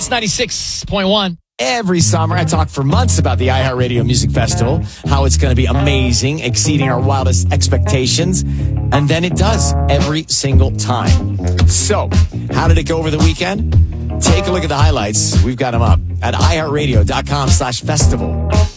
Kiss 96.1. Every summer, I talk for months about the iHeartRadio Music Festival, how it's going to be amazing, exceeding our wildest expectations. And then it does every single time. So, how did it go over the weekend? Take a look at the highlights. We've got them up at iHeartRadio.com/festival.